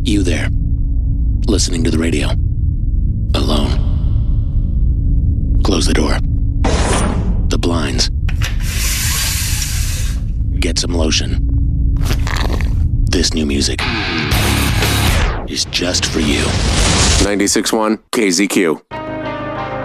You there, listening to the radio, alone. Close the door. The blinds. Get some lotion. This new music is just for you. 96.1 KZQ.